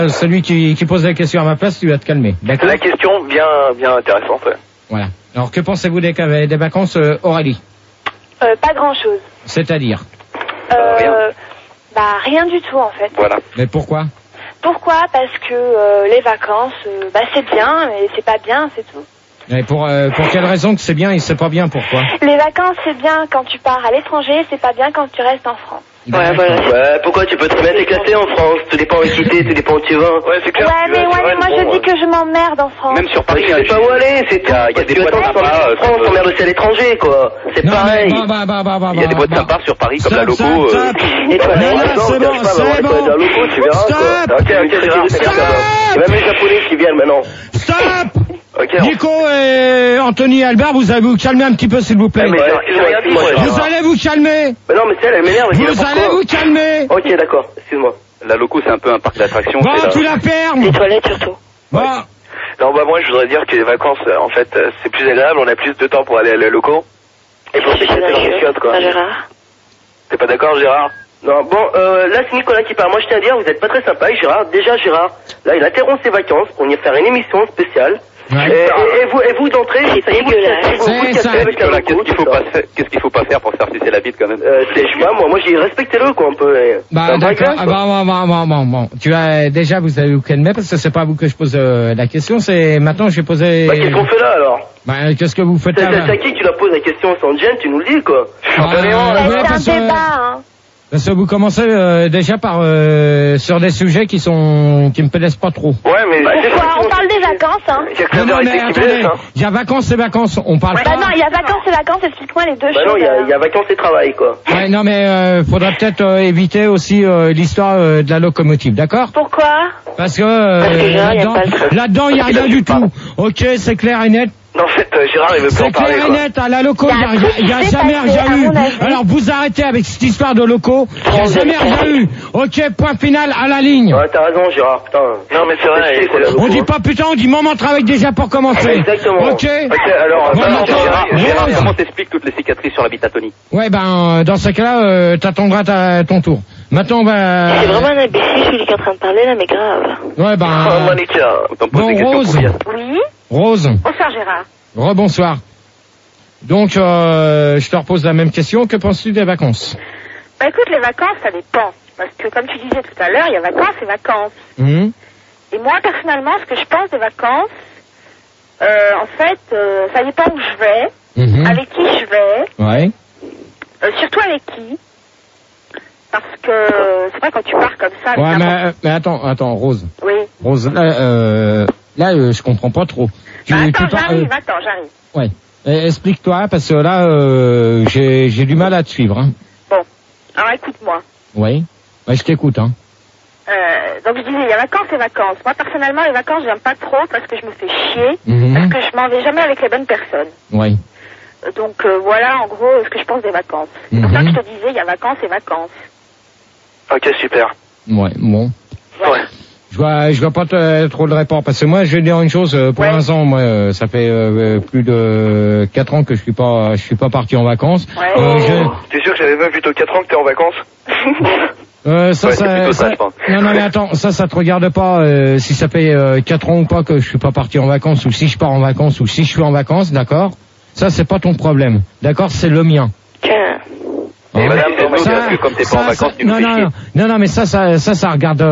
Celui qui pose la question à ma place, tu vas te calmer. D'accord. La question bien intéressante. Ouais. Voilà. Alors, que pensez-vous des vacances, Aurélie? Pas grand-chose. C'est-à-dire? Rien. Rien du tout, en fait. Voilà. Mais pourquoi? Pourquoi? Parce que les vacances, c'est bien, mais c'est pas bien, c'est tout. Et pour quelle raison que c'est bien et c'est pas bien, pourquoi? Les vacances, c'est bien quand tu pars à l'étranger, c'est pas bien quand tu restes en France. Ouais, voilà. Ouais, pourquoi tu peux très bien t'éclater en France? Tout dépend où tu es, tout dépend où tu vas. Ouais, c'est clair. Ouais, mais moi je dis que je m'emmerde en France. Même sur Paris, tu sais pas où aller, c'est tout. Il y a des boîtes sympas. France, on merde aussi à l'étranger, quoi. C'est pareil. Il y a des boîtes sympas sur Paris, comme la Loco. Et toi, c'est bon. la Loco, tu verras, quoi. Ok, c'est même les Japonais qui viennent maintenant. Stop! Ok. Nico et Anthony Albert, vous allez vous calmer un petit peu, s'il vous plaît. Vous allez vous calmer. Mais non, mais c'est elle m'énerve. Vous allez vous calmer. Ok, d'accord, excuse-moi. La Loco, c'est un peu un parc d'attractions. Bon, tu la fermes. Les toilettes surtout. Bon. Non, moi, je voudrais dire que les vacances, en fait, c'est plus agréable, on a plus de temps pour aller à la Loco. Et pour s'éclater dans les chiottes, quoi. Gérard. T'es pas d'accord, Gérard? Non, bon, là c'est Nicolas qui parle. Moi je tiens à dire, vous êtes pas très sympa avec Gérard. Déjà Gérard, là il interrompt ses vacances pour venir faire une émission spéciale. Ouais. Et vous d'entrée, c'est dégueulasse. C'est ça. Qu'est-ce qu'il faut pas faire pour se faire sucer la bite, quand même? Je sais pas, moi j'ai respectez-le, quoi, un peu. D'accord. Bon. Tu as, déjà, vous allez vous calmer parce que c'est pas à vous que je pose la question, c'est maintenant je vais poser... Qu'est-ce qu'on fait là, alors? Qu'est-ce que vous faites là? C'est à qui tu la poses la question sans gêne, tu nous le dis, quoi. C'est un débat, hein. Parce que vous commencez déjà par sur des sujets qui me plaisent pas trop. Ouais, mais... Pourquoi? On parle des vacances, hein. Non, mais attendez, il y a vacances et vacances, on parle pas... non, il y a vacances et vacances, explique-moi les deux choses. Non, il y a vacances et travail, quoi. Ouais, non, mais faudrait peut-être éviter aussi l'histoire de la locomotive, d'accord? Pourquoi? Parce que là-dedans, il y a rien du tout. Ok, c'est clair et net. En fait, Gérard, il veut plus en parler, c'est clair et net, à la loco, il y a jamais rien eu. Alors vous arrêtez avec cette histoire de loco, il y a jamais rien eu. Ok, point final à la ligne. Ouais, t'as raison, Gérard, putain. Non, mais c'est vrai. On dit pas putain, on dit moment de travail déjà pour commencer. Exactement. Ok. Alors, Gérard, bien. comment t'expliques toutes les cicatrices sur la bite à Tony? Ouais, dans ce cas-là, t'attendras ton tour. Maintenant, c'est vraiment un imbécile, celui qui est en train de parler là, mais grave. Ouais, Monica, Rose. Oui. Rose. Bonsoir, Gérard. Rebonsoir. Donc, je te repose la même question. Que penses-tu des vacances? Écoute, les vacances, ça dépend. Parce que, comme tu disais tout à l'heure, il y a vacances et vacances. Et moi, personnellement, ce que je pense des vacances, en fait, ça dépend où je vais, avec qui je vais. Ouais. Surtout avec qui. Parce que c'est vrai quand tu pars comme ça. Ouais, mais attends, Rose. Oui. Rose, là, je comprends pas trop. J'arrive. Ouais. Explique-toi, parce que là, j'ai du mal à te suivre. Hein. Bon. Alors écoute-moi. Oui. Ouais, je t'écoute. Hein. Donc je disais, il y a vacances et vacances. Moi, personnellement, les vacances, j'aime pas trop parce que je me fais chier. Parce que je m'en vais jamais avec les bonnes personnes. Oui. Donc voilà, en gros, ce que je pense des vacances. C'est pour ça que je te disais, il y a vacances et vacances. Ok, super. Ouais, bon. Ouais. Je vois pas trop de rapport parce que moi je vais dire une chose pour l'instant moi ça fait plus de 4 ans que je suis pas parti en vacances. Ouais. T'es sûr que j'avais même plutôt 4 ans que t'es en vacances? Non mais attends, ça te regarde pas si ça fait 4 ans ou pas que je suis pas parti en vacances ou si je pars en vacances ou si je suis en vacances, d'accord? Ça c'est pas ton problème. D'accord, c'est le mien. Et madame, comme t'es pas en vacances, tu nous fais chier. Non, mais ça regarde,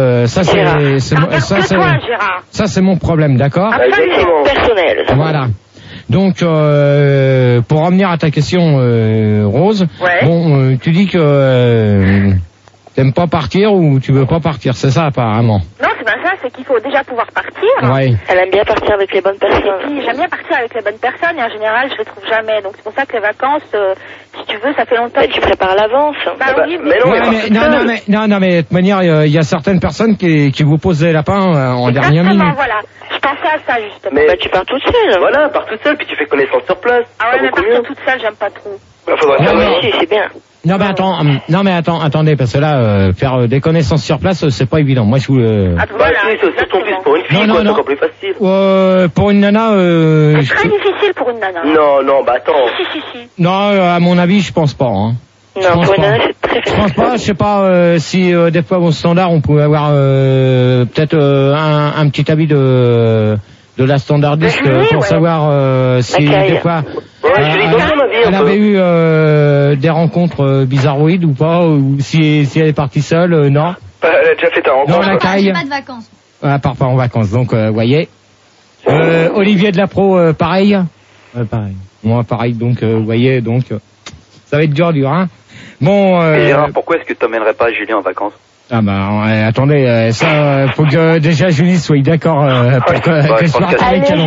ça c'est mon problème, d'accord? Personnel. Voilà. Donc, pour revenir à ta question, Rose, bon, tu dis que t'aimes pas partir ou tu veux pas partir, c'est ça apparemment? Non, c'est pas ça, c'est qu'il faut déjà pouvoir partir. Ouais. Elle aime bien partir avec les bonnes personnes. Et puis, j'aime bien partir avec les bonnes personnes et en général, je les trouve jamais. Donc c'est pour ça que les vacances, si tu veux, ça fait longtemps. Mais tu prépares à l'avance. Oui, non, mais de toute manière, il y a certaines personnes qui vous posent des lapins en dernière minute. Exactement, voilà. Je pensais à ça justement. Mais tu pars toute seule. Voilà, pars toute seule, puis tu fais connaissance sur place. Ah ouais, mais partir toute seule, j'aime pas trop. C'est bien. Non mais attendez, parce que là, faire des connaissances sur place, c'est pas évident. Moi, je voulais... c'est aussi ton fils pour une fille, quoi, c'est encore plus facile. Pour une nana... c'est très difficile pour une nana. Non, bah attends. Si. Non, à mon avis, je pense pas, hein. Non, pour une nana, c'est très facile. Je pense pas, je sais pas si des fois au standard on pouvait avoir peut-être un petit avis de la standardiste pour savoir si des fois elle avait eu des rencontres bizarroïdes ou pas, ou si elle est partie seule, non. Elle a déjà fait ta rencontre. Non, la caille. Pas de vacances. Elle part pas en vacances, donc voyez. Olivier de la Pro, pareil. Pareil. Moi, pareil, donc voyez, donc ça va être dur, hein. Bon. Gérard, pourquoi est-ce que tu n'emmènerais pas Julien en vacances? Ah bah attendez, ça faut que déjà Julie soit d'accord pour que je parte avec elle.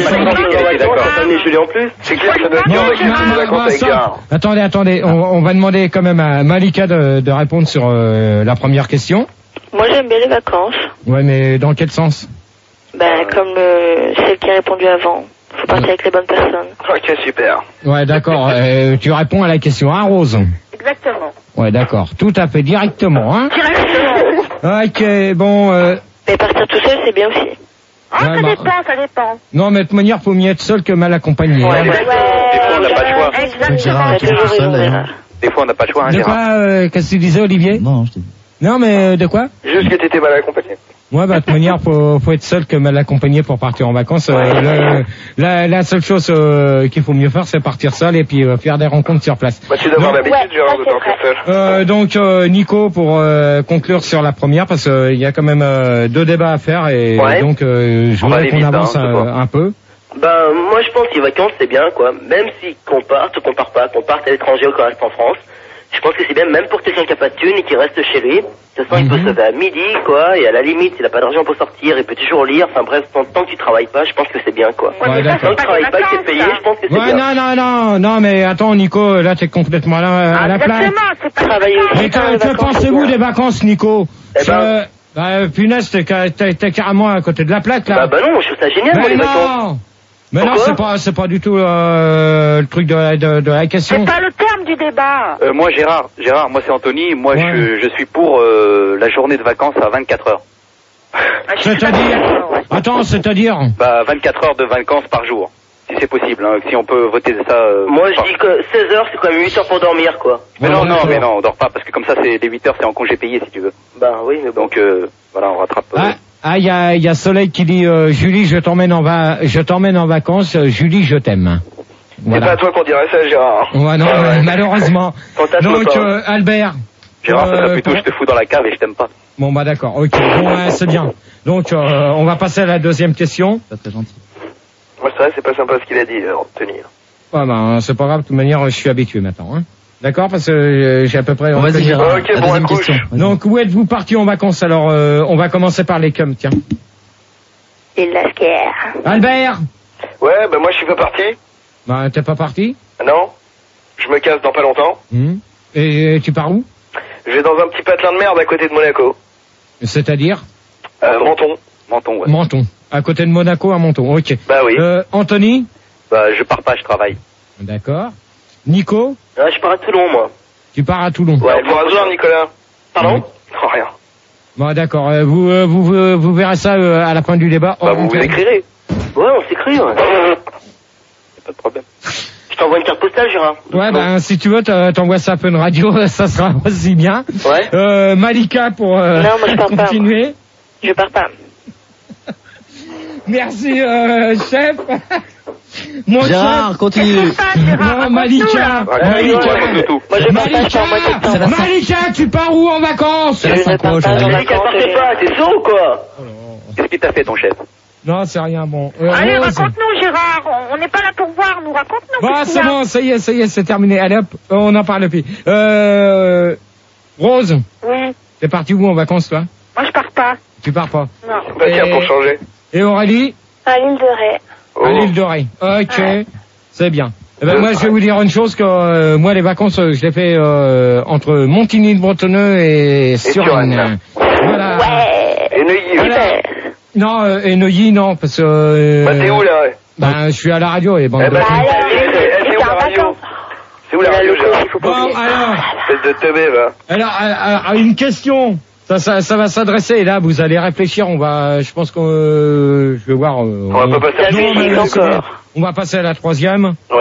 Julie en plus. C'est clair, ça doit être bien en vacances avec Gérard. Attendez, on va demander quand même à Malika de répondre sur la première question. Moi, j'aime bien les vacances. Ouais, mais dans quel sens? Ben, comme celle qui a répondu avant. Faut partir avec les bonnes personnes. Ok, super. Ouais, d'accord. Tu réponds à la question, hein, Rose? Exactement. Ouais, d'accord. Tout à fait, directement, hein? Directement. Ok, bon... Mais partir tout seul, c'est bien aussi. Ah, ouais, ça dépend. Non, mais de toute manière, faut mieux être seul que mal accompagné. Ouais, des fois, on n'a pas le choix. Exactement. Des fois, on n'a pas le choix, hein, De Gérard. quoi, qu'est-ce que tu disais, Olivier? Non, je t'ai dit. Non, mais de quoi? Juste que t'étais mal accompagné. Ouais, bah, de toute manière, faut être seul que mal accompagné pour partir en vacances. La seule chose qu'il faut mieux faire, c'est partir seul et puis faire des rencontres sur place. Bah, tu dois avoir l'habitude, Gérard, de partir seul. Donc, Nico, pour conclure sur la première, parce qu'il y a quand même 2 débats à faire et donc je voudrais qu'on avance un peu. Ben, moi je pense que les vacances c'est bien quoi, même si qu'on parte à l'étranger ou qu'on reste en France. Je pense que c'est bien, même pour quelqu'un qui a pas de thune et qui reste chez lui. De toute façon, il peut se lever à midi, quoi, et à la limite, s'il a pas d'argent pour sortir, il peut toujours lire. Enfin bref, tant que tu travailles pas, je pense que c'est bien, quoi. Ouais, d'accord. Tant que tu travailles pas, que t'es payé, je pense que c'est bien. Non, mais attends, Nico, là, t'es complètement à la place. Exactement, c'est pas travailler aussi. Mais que pensez-vous des vacances, Nico? Punaise, t'es carrément à côté de la plaque, là. Bah non, je trouve ça génial, moi, les vacances. Mais non, c'est pas du tout le truc de la question. C'est pas le terme du débat. Moi, Gérard, moi c'est Anthony. Moi, je suis pour la journée de vacances à 24 heures. C'est-à-dire Bah, 24 heures de vacances par jour. Si c'est possible, hein, si on peut voter ça. Moi, je dis que 16 heures, c'est quand même 8 heures pour dormir, quoi. Mais non, on dort pas, parce que comme ça, les 8 heures, c'est en congé payé, si tu veux. Bah oui, mais bon. Donc, voilà, on rattrape. Il y a Soleil qui dit Julie, je t'emmène en vacances. Julie, je t'aime. Voilà. C'est pas à toi qu'on dirait ça, Gérard. Ouais, non, malheureusement. Donc, Albert. Gérard, ça serait plutôt je te fous dans la cave et je t'aime pas. Bon, bah d'accord, ok. Bon, c'est bien. Donc, on va passer à la deuxième question. Pas très gentil. Moi, c'est vrai, c'est pas sympa ce qu'il a dit, Anthony. Ouais, bah, c'est pas grave, de toute manière, je suis habitué maintenant, hein. D'accord, parce que j'ai à peu près... Vas-y, Gérard, ok, bon, accouche. Donc, où êtes-vous parti en vacances? Alors, on va commencer par les cums, tiens. Et la guerre. Albert? Ouais, bah moi, je suis pas parti. Bah, t'es pas parti? Non. Je me casse dans pas longtemps. Et tu pars où? Je vais dans un petit patelin de merde à côté de Monaco. C'est-à-dire? Menton. Menton, ouais. Menton. À côté de Monaco, à Menton, ok. Bah oui. Anthony? Bah, je pars pas, je travaille. D'accord. Nico? Ah, je pars à Toulon, moi. Tu pars à Toulon? Ouais, pour hasard, Nicolas. Pardon? Oh, rien. Bon, d'accord. Vous verrez ça à la fin du débat. Bah, vous écrirez. Ouais, on s'écrit, ouais. Pas de problème. Je t'envoie une carte postale, Gérard. Ouais, ben, si tu veux, t'envoies ça à Fun Radio, ça sera aussi bien. Ouais. Malika pour Non, moi, je pars continuer. Pas, je pars pas. Merci, chef. Mon Gérard, chef. continue. Non, Malika. Malika, tu pars où en vacances? Malika, partez pas, t'es sourd ou quoi? Qu'est-ce qu'il t'a fait, ton chef? Non, c'est rien, bon. Allez, raconte-nous, Gérard. On n'est pas là pour voir, nous. Raconte-nous. Bah, c'est bon, ça y est, c'est terminé. Allez hop, on en parle plus. Rose. Oui. T'es parti où en vacances, toi? Moi, je pars pas. Tu pars pas? Non. Bah, tiens, pour changer. Et Aurélie? À l'île de Ré. À l'île de Ré. Ok. Ouais. C'est bien. Eh ben, moi, je vais vous dire une chose que, moi, les vacances, je les fais, entre Montigny-le-Bretonneux et Suresnes. Voilà. Ouais. Et Neuilly, Super. Non, et Neuilly, non, parce que... Bah, t'es où, là, ouais? Ben, je suis à la radio, et bon... Eh ben, c'est où la radio? C'est où la radio, Gérard? Bon, alors... Espèce de teubé, va. Alors, une question. Ça va s'adresser, et là, vous allez réfléchir, je pense que, je vais voir... On va pas passer à la on va passer à la troisième. Ouais.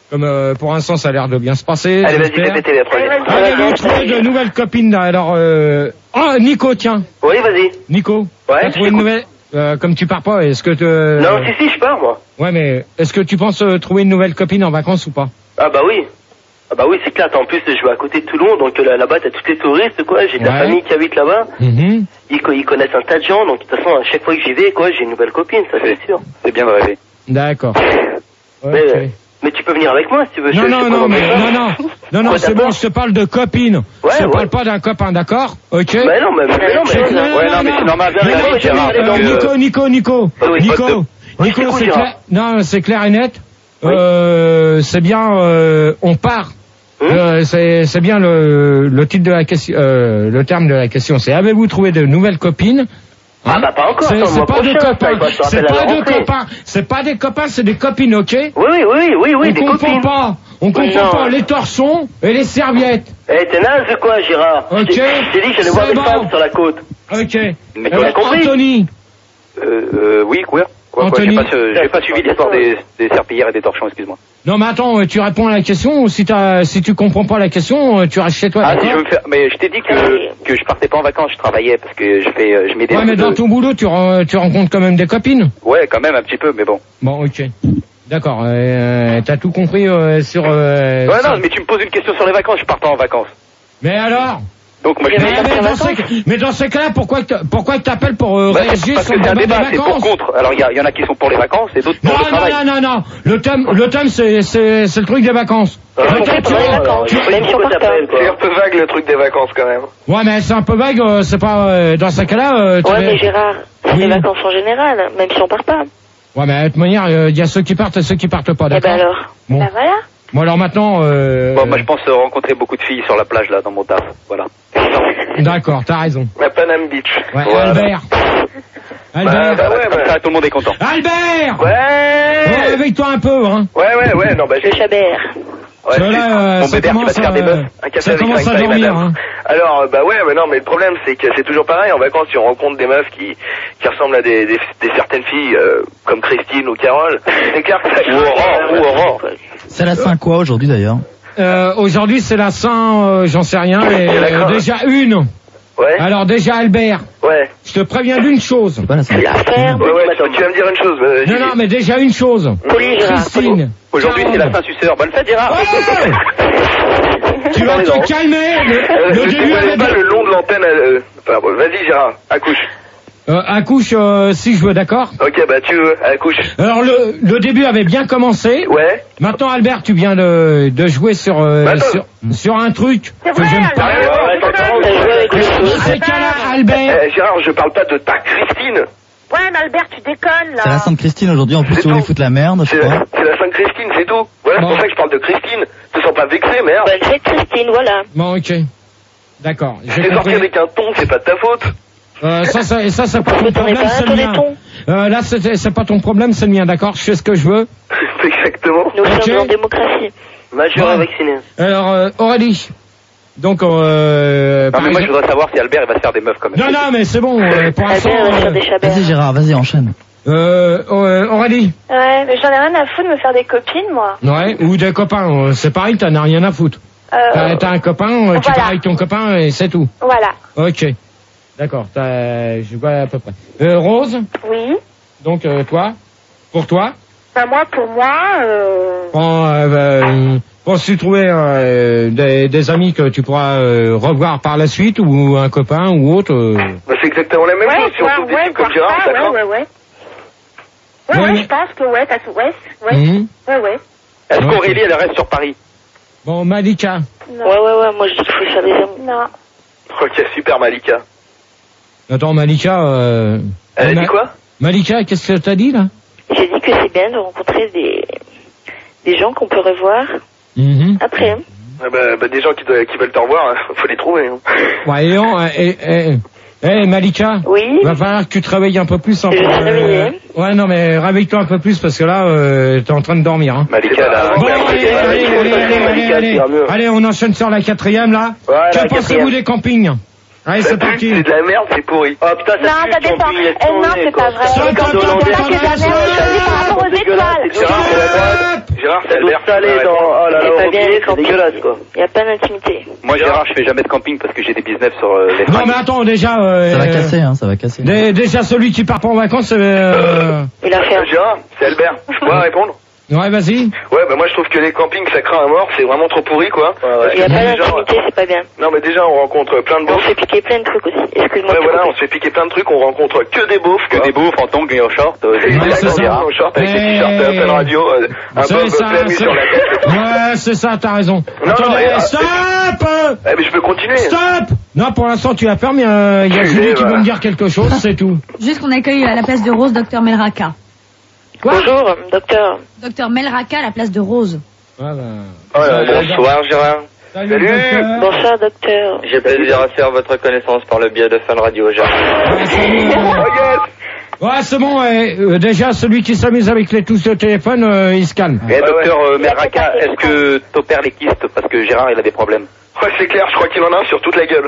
Comme pour l'instant ça a l'air de bien se passer. Allez, vas-y, fais péter la troisième. Allez, vous trouvez de nouvelles copines là. Alors, Nico, tiens. Oui, vas-y. Nico. Ouais. T'as trouvé une nouvelle. Comme tu pars pas, est-ce que Non, si, je pars moi. Ouais, mais est-ce que tu penses trouver une nouvelle copine en vacances ou pas? Ah bah oui. Ah bah oui, c'est clair. En plus, je vais à côté de Toulon, donc là-bas t'as tous les touristes, quoi. J'ai de la famille qui habite là-bas. Ils connaissent un tas de gens, donc de toute façon, à chaque fois que j'y vais, quoi, j'ai une nouvelle copine, ça c'est sûr. C'est bien de rêver. D'accord. Mais tu peux venir avec moi si tu veux. Non, c'est bon, je te parle de copine. Je te parle pas d'un copain, d'accord? Ok. Bah non, mais c'est normal. Nico, c'est clair. Non, c'est clair et net. C'est bien, on part. C'est bien le titre de la question, le terme de la question. C'est avez-vous trouvé de nouvelles copines? Ah bah pas encore. C'est pas des copains. C'est pas des copains, c'est des copines, ok? Oui, des copines. On comprend pas les torsons et les serviettes. Eh, t'es naze ou quoi, Gérard? Ok. Je t'ai dit que j'allais voir des femmes sur la côte. Ok. Mais tu as compris? Anthony. Oui, quoi? J'ai pas suivi l'histoire des serpillères et des torchons, excuse-moi. Non, mais attends, tu réponds à la question, ou si tu comprends pas la question, tu restes chez toi. Ah, si je veux me faire, mais je t'ai dit que je partais pas en vacances, je travaillais, parce que je m'aidais. Ouais, mais dans ton boulot, tu rencontres quand même des copines? Ouais, quand même, un petit peu, mais bon. Bon, ok. D'accord, t'as tout compris, sur, Ouais, non, mais tu me poses une question sur les vacances, je pars pas en vacances. Mais alors? Donc, moi, mais dans ces cas-là, pourquoi t'appelles pour réagir sur le débat des vacances? C'est pour contre. Alors, il y en a qui sont pour les vacances et d'autres pour le travail. Non. Le thème, c'est le truc des vacances. C'est un peu vague le truc des vacances quand même. Ouais, mais c'est un peu vague, c'est pas, dans ces cas-là, mais Gérard, c'est les vacances en général, même si on part pas. Ouais, mais de toute manière, il y a ceux qui partent et ceux qui partent pas, d'accord? Eh ben alors. Bon. Ben voilà. Bon, alors maintenant, Bon, moi, je pense rencontrer beaucoup de filles sur la plage, là, dans mon taf. Voilà. D'accord, t'as raison. La Panam Beach. Ouais, voilà. Albert, comme ça, tout le monde est content. Albert! Ouais! Réveille-toi un peu, hein. Ouais, non, bah, Le Chabert. Ouais, mon bébé qui va se faire des meufs. Un café ça avec commence à Frank dormir, madame. hein. Alors, bah ouais, mais non, mais le problème, c'est que c'est toujours pareil. En vacances, si on rencontre des meufs qui ressemblent à des certaines filles, comme Christine ou Carole, c'est clair que ça ou Aurore. C'est la Saint quoi aujourd'hui d'ailleurs? Aujourd'hui, c'est la Saint, j'en sais rien, mais déjà une. Ouais. Alors déjà, Albert. Ouais. Je te préviens d'une chose. C'est pas la Saint. Ouais, tu vas me dire une chose. Non, mais déjà une chose. Christine. Aujourd'hui, c'est la Saint-Suceur. Bonne fête, Gérard. Tu vas te calmer. Le début avait pas le long de l'antenne. Vas-y, Gérard, accouche. Accouche si je veux, d'accord? Ok, bah tu veux, accouche. Alors le début avait bien commencé. Ouais. Maintenant, Albert, tu viens de jouer sur un truc que j'aime pas. C'est Albert. Gérard, je parle pas de ta Christine. Ouais, mais Albert, tu déconnes, là. C'est la Sainte Christine aujourd'hui, en plus tu voulais foutre la merde, je crois. C'est la Sainte Christine, c'est tout. Voilà, c'est pour ça que je parle de Christine. Te sens pas vexé, merde. Bonne fête, Christine, voilà. Bon, ok. D'accord. T'es sorti avec un ton, c'est pas de ta faute. Ça, c'est pas ton problème, c'est le mien. Là, c'est pas ton problème, c'est le mien, d'accord? Je fais ce que je veux. Exactement. Nous sommes en démocratie. Majeur et vacciné. Alors, Aurélie. Donc, non, mais moi, je voudrais savoir si Albert, il va se faire des meufs comme ça. Non, mais c'est bon, pour l'instant. Vas-y, Gérard, vas-y, enchaîne. Aurélie. Ouais, mais j'en ai rien à foutre de me faire des copines, moi. Ouais, ou des copains, c'est pareil, t'en as rien à foutre. T'as un copain, tu pars avec ton copain et c'est tout. Voilà. Ok. D'accord, je vois à peu près. Rose? Oui. Donc, toi? Pour toi? Bah, moi, pour moi, penses-tu trouver des amis que tu pourras revoir par la suite, ou un copain ou autre? Bah, c'est exactement la même chose, si on trouve des types comme Gérard, d'accord? Ouais, je pense que t'as tout, ouais. Est-ce qu'Aurélie, elle reste sur Paris? Bon, Malika. Non. Ouais, moi je dis qu'il faut faire des amis. Non. Ok, super, Malika. Attends, Malika, elle a dit quoi? Malika, qu'est-ce que t'as dit, là? J'ai dit que c'est bien de rencontrer des gens qu'on peut revoir après. Bah, des gens qui veulent te revoir, faut les trouver. Ouais, Malika. Oui. Va falloir que tu te réveilles un peu plus. Je vais te réveiller. Ouais, non, mais réveille-toi un peu plus parce que là, t'es en train de dormir. Hein. Malika, là. Bon, allez, on enchaîne sur la 4e, là. Ouais, que pensez-vous des campings? Allez, c'est parti. C'est de la merde, c'est pourri. Oh putain, non, ça dépend. Non, c'est pas vrai. aux étoiles. Gérard, c'est l'eau salée dans, oh là là, c'est dégueulasse, quoi. Il n'y a pas d'intimité. Moi, Gérard, je fais jamais de camping parce que j'ai des business sur les Non, mais attends, déjà, ça va casser, hein, ça va casser. Déjà, celui qui part pas en vacances, Il a fait Gérard, c'est Albert. Je peux répondre? Ouais, vas-y. Ouais, bah moi je trouve que les campings ça craint à mort, c'est vraiment trop pourri quoi. Il n'y a pas d'intimité, c'est pas bien. Non mais déjà on rencontre plein de beaufs. On se fait piquer plein de trucs aussi, excuse-moi. Ouais voilà, on se fait piquer plein de trucs, on rencontre que des beaufs. Que des beaufs en tongs et en short. C'est ça. En short avec des t-shirts plein radio, un beauf plein sur la tête. Ouais, c'est ça, t'as raison. Attendez, stop! Eh mais je peux continuer. Stop! Non, pour l'instant tu as permis, il y a Julie qui veut me dire quelque chose, c'est tout. Juste qu'on accueille à la place de Rose Dr Melraka. Quoi? Bonjour, docteur. Docteur Melraka à la place de Rose. Voilà. Bonsoir Gérard. Salut. Bonsoir, docteur. J'ai plaisir à faire votre connaissance par le biais de Fun Radio, Gérard. Ouais, c'est bon, déjà, celui qui s'amuse avec les touches de téléphone, il se calme. Et docteur Melraka, est-ce que t'opères les kystes? Parce que Gérard, il a des problèmes. Ouais, c'est clair, je crois qu'il en a un sur toute la gueule.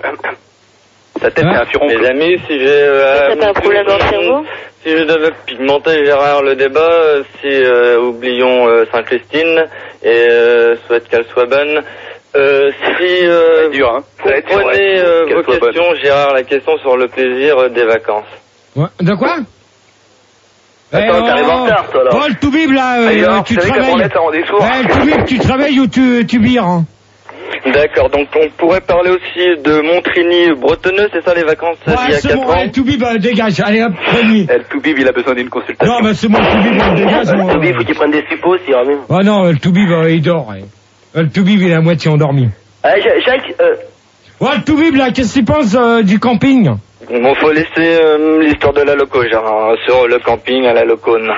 Sa tête, c'est un furoncle. Mes amis, si j'ai... T'as un problème dans le cerveau? Si je devais pigmenter, Gérard, le débat, oublions Sainte-Christine et souhaite qu'elle soit bonne. Dur, hein. Vous prenez vos questions, Gérard, la question sur le plaisir des vacances. Ouais. De quoi? Attends, t'arrives en retard, toi, là. Oh, le Toubib, là, tu te réveilles. Le Toubib, tu te réveilles ou tu bires, hein? D'accord, donc on pourrait parler aussi de Montrigny bretonneux, c'est ça les vacances d'il y a 4 ans? Ouais, le Toubib, dégage, allez hop, nuit. Le Toubib, il a besoin d'une consultation. Non, mais c'est mon Toubib, dégage. Le Toubib, faut qu'il prenne des suppos, s'il ira mieux. Oh non, le Toubib, il dort. Le Toubib, il est à moitié endormi. Jacques, Ouais, le Toubib, là, qu'est-ce que tu penses du camping? Bon, faut laisser l'histoire de la loco, Gérard, sur le camping à la locone.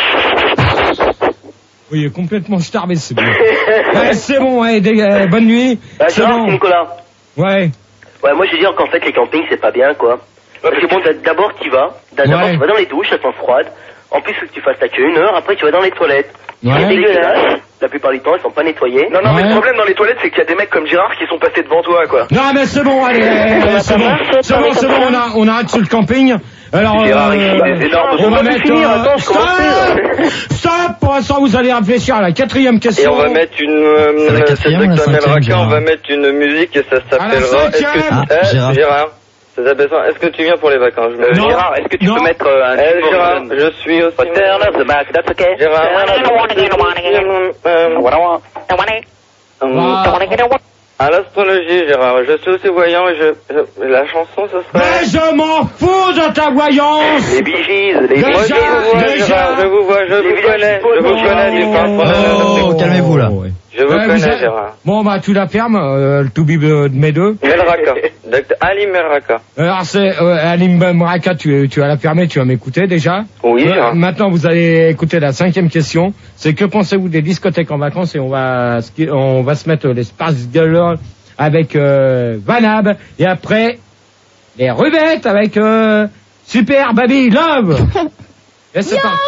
Oui, il est complètement starbé, c'est bien. Ouais, c'est bon, bonne nuit. C'est Gérard, bon. c'est Nicolas. Ouais. Ouais, moi je veux dire qu'en fait les campings c'est pas bien quoi. Parce que bon, d'abord tu vas dans les douches, elles sont froides. En plus faut que tu fasses ta queue 1 heure, après tu vas dans les toilettes. C'est dégueulasse. La plupart du temps elles sont pas nettoyées. Non, mais le problème dans les toilettes c'est qu'il y a des mecs comme Gérard qui sont passés devant toi quoi. Non mais c'est bon, allez, c'est bon, on arrête sur le camping. Alors, Gérard, des énormes on va mettre... Stop! Pour l'instant, vous allez réfléchir à la 4e question. Et on va mettre on va mettre une musique et ça s'appellera... Gérard, est-ce que tu viens pour les vacances? Gérard, est-ce que tu peux mettre un... Gérard, je suis aussi... Gérard, à l'astrologie, Gérard, je suis aussi voyant et la chanson, ce serait... Mais je m'en fous de ta voyance! Les bigies, je vous connais du partenaire. Calmez-vous, là. Je vous connais, Gérard. Bon, bah, tu la fermes, le Toubib de mes deux. Melraka. Docteur Ali Melraka. Alors, c'est, Ali Melraka, tu vas la fermer, tu vas m'écouter, déjà. Oui, Gérard. Maintenant, vous allez écouter la 5e question. C'est que pensez-vous des discothèques en vacances? Et on va se mettre les Spice Girls avec, Vanab. Et après, les Rubettes avec, Super Baby Love. Et c'est parti.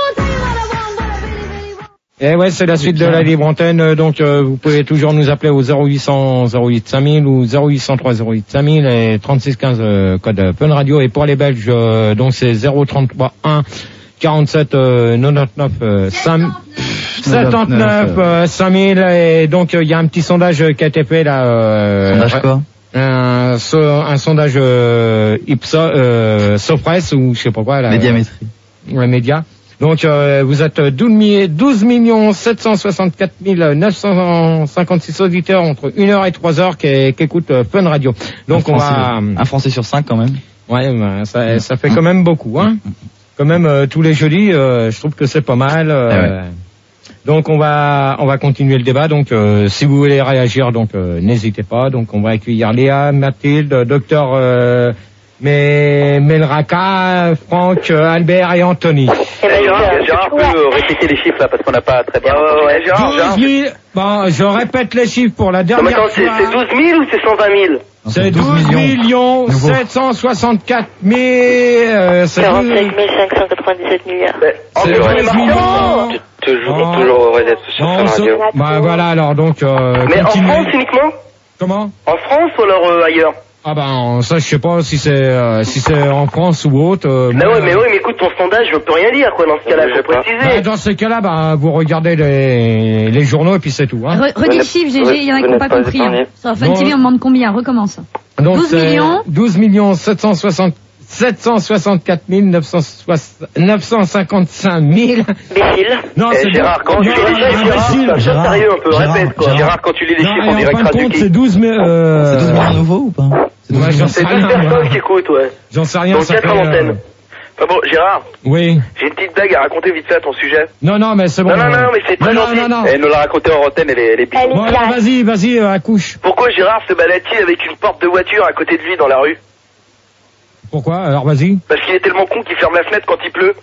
Et ouais, c'est la suite de la libre antenne, donc vous pouvez toujours nous appeler au 0800 08 5000 ou 0803 08 5000 et 36 15 code Fun Radio. Et pour les Belges, donc c'est 033 1 47 99 79 5000. Et donc il y a un petit sondage qui a été fait là. Sondage quoi? Un sondage Ipsos, Sopress ou je sais pas quoi là. Médiamétrie. Ouais, média. Donc vous êtes 12 764 956 auditeurs entre 1h et 3h qui écoutent Fun Radio. Donc un Français sur 5 quand même. Ouais, bah, ça fait quand même beaucoup, hein. Quand même tous les jeudis, je trouve que c'est pas mal. Donc on va continuer le débat. Donc si vous voulez réagir, donc n'hésitez pas. Donc on va accueillir Léa, Mathilde, docteur Melraka, Franck, Albert et Anthony. Gérard peut répéter les chiffres là parce qu'on n'a pas très bien entendu. 12 000, bon, je répète les chiffres pour la dernière fois. C'est 12 000 ou c'est 120 000? C'est 12 millions 764 000... 45 597 milliards. C'est 12 millions... Toujours heureux d'être sur Fun Radio. Bah voilà, alors donc... Mais en France uniquement? Comment? En France ou alors ailleurs? Ah ben ça je sais pas si c'est en France ou autre. Mais écoute, ton sondage, je peux rien dire quoi dans ce cas-là, je vais préciser. Dans ce cas-là, vous regardez les journaux et puis c'est tout. Hein. Redis le chiffre, GG, il y en a qui n'ont pas compris. Hein. Sur Fun TV, on demande combien, recommence. Donc 12 millions 764 955 000. Imbécile. Non, c'est Gérard, quand tu lis les chiffres, sérieux un peu, répète quoi. Gérard, quand tu lis les chiffres, on dirait que en fin de compte, c'est 12 millions. C'est 12 millions nouveaux ou pas? C'est 12 personnes qui écoutent, ouais. J'en sais rien. Donc 4 à l'antenne. Enfin bon, Gérard. Oui. J'ai une petite blague à raconter vite fait à ton sujet. Non, mais c'est bon. Non, mais c'est très gentil. Elle nous l'a raconté en antenne, elle est bidon. Bon, alors, vas-y, accouche. Pourquoi Gérard se balade-t-il avec une porte de voiture à côté de lui dans la rue? Pourquoi? Alors vas-y. Parce qu'il est tellement con qu'il ferme la fenêtre quand il pleut.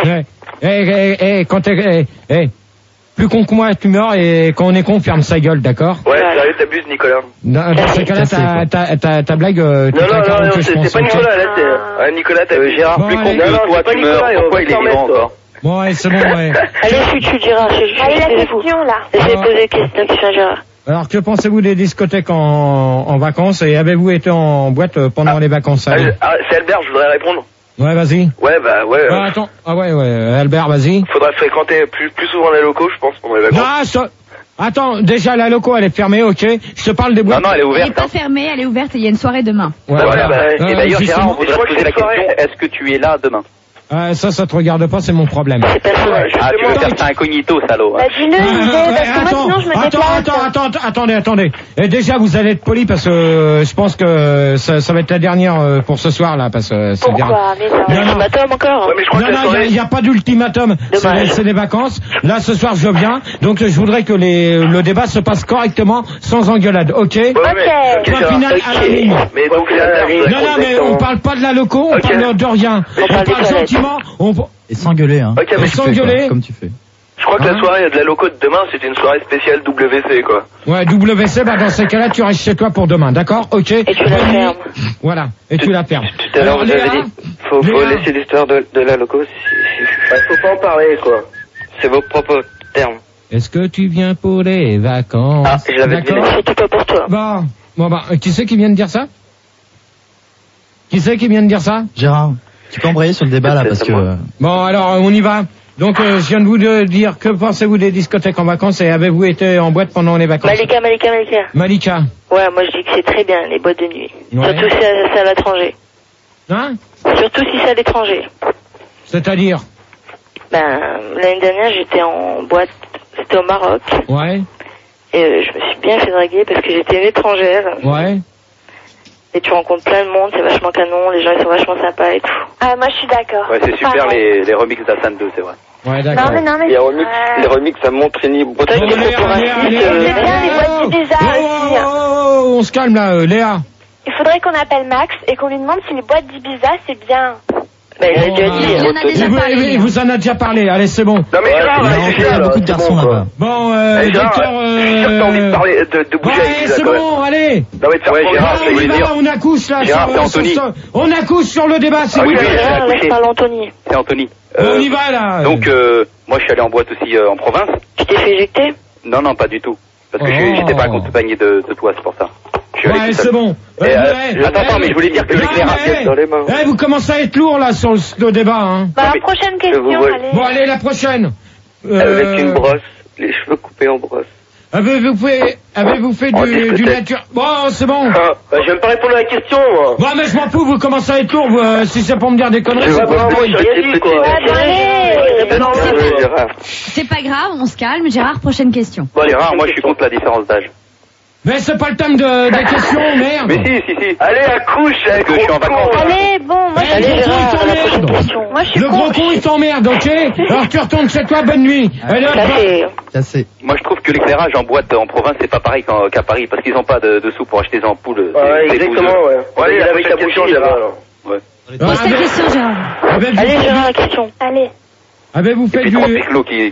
Plus con que moi, tu meurs, et quand on est con, ferme sa gueule, d'accord? Ouais, sérieux, t'abuses, Nicolas. Non, dans ce cas-là, ta blague, non, c'est pas Nicolas, là, c'est... Nicolas, t'as Gérard, plus con que toi, tu meurs. Pourquoi il est vivant encore? Bon, c'est bon, ouais. Allez, tu Gérard, allez, la question, là. J'ai posé question à Gérard. Alors, que pensez-vous des discothèques en vacances, et avez-vous été en boîte pendant les vacances? C'est Albert, je voudrais répondre. Ouais, vas-y. Ouais. Attends. Ah ouais, Albert, vas-y. Faudrait fréquenter plus souvent la loco, je pense, pendant les vacances. Non, attends, déjà, la loco, elle est fermée, ok. Je te parle des boîtes. Non, elle est ouverte. Elle n'est pas fermée, elle est ouverte et il y a une soirée demain. Ouais, et d'ailleurs, Gérard, on voudrait poser la question, est-ce que tu es là demain? Ça te regarde pas, c'est mon problème. Tu veux faire ça incognito, salaud. Bah dis-le, parce que moi sinon je me déplace. Attendez. Et déjà, vous allez être poli parce que je pense que ça va être la dernière pour ce soir là, parce que c'est bien. Pourquoi? Mais c'est un ultimatum encore. Ouais, mais je crois non, il n'y a pas d'ultimatum. C'est des vacances. Là, ce soir, je viens. Donc, je voudrais que le débat se passe correctement, sans engueulade, ok? Ok. Final à la ligne. Mais donc, non, mais on parle pas de la loco, on parle de rien. On parle gentiment. Et s'engueuler, hein. Ok, mais s'engueuler. Comme tu fais. Je crois que la soirée de la loco de demain, c'était une soirée spéciale WC, quoi. Ouais, WC, dans ces cas-là, tu restes chez toi pour demain, d'accord? Ok. Et tu la fermes. Voilà, et tu la fermes. Tout à l'heure, vous avez dit, faut laisser l'histoire de la loco. Faut pas en parler, quoi. C'est vos propres termes. Est-ce que tu viens pour les vacances? Ah, je l'avais deviné. Surtout pas pour toi. Bon, qui c'est qui vient de dire ça? Gérard, tu peux embrayer sur le débat là parce que... Bon, alors, on y va. Donc, je viens de vous dire, que pensez-vous des discothèques en vacances et avez-vous été en boîte pendant les vacances? Malika. Ouais, moi je dis que c'est très bien, les boîtes de nuit. Ouais. Surtout si c'est à l'étranger. Hein? Surtout si c'est à l'étranger. C'est-à-dire? L'année dernière, j'étais en boîte, c'était au Maroc. Ouais. Et je me suis bien fait draguer parce que j'étais une étrangère. Ouais. Et tu rencontres plein de monde, c'est vachement canon, les gens ils sont vachement sympas et tout. Ah, moi je suis d'accord. Ouais, c'est super les remixes d'Assan 2, c'est vrai. Ouais, d'accord. Non, mais Les remixes, ça montre une libre. c'est bien les boîtes d'Ibiza aussi. On se calme là, Léa. Il faudrait qu'on appelle Max et qu'on lui demande si les boîtes d'Ibiza c'est bien. Il a déjà dit. Il en a déjà parlé. Il vous en a déjà parlé, allez, c'est bon. Non, mais Il y a beaucoup de garçons là-bas. Bon, docteur, t'as envie de parler, de bouger avec Lisa, c'est bon, allez. Non, mais Gérard, je voulais dire. On accouche là. Gérard, c'est Anthony. On accouche sur le débat, c'est oui, Gérard, laisse parler Anthony. C'est Anthony. On y va là. Donc, moi je suis allé en boîte aussi en province. Tu t'es fait éjecter? Non, pas du tout. Parce que j'étais pas accompagné de toi, c'est pour ça. Ouais, c'est bon. Attends, mais je voulais dire que l'éclairage dans les mains. Vous commencez à être lourd là sur le débat, hein. La prochaine question, allez. Bon, allez, la prochaine. Avec une brosse, les cheveux coupés en brosse. Avez-vous fait du nature? Bon, c'est bon. Je vais me pas répondre à la question, moi. Bon, mais je m'en fous, vous commencez à être lourd, si c'est pour me dire des conneries. C'est pas grave, on se calme. Gérard, prochaine question. Bon, Gérard, moi je suis contre la différence d'âge. Mais c'est pas le thème des questions, merde. Mais si. Allez, accouche, que je suis en vacances. Allez, bon, moi je le gros con, il t'emmerde. Moi je suis Le gros con, il t'emmerde, ok? Alors tu retournes chez toi, bonne nuit. Allez, Cassé. Moi je trouve que l'éclairage en boîte en province c'est pas pareil qu'à Paris parce qu'ils ont pas de sous pour acheter des ampoules. Ouais, exactement, ouais. Allez, la prochaine question, Gérard. Ouais. Pose ta question, Gérard. Allez, Gérard, la question. Allez. Avez-vous fait du... qui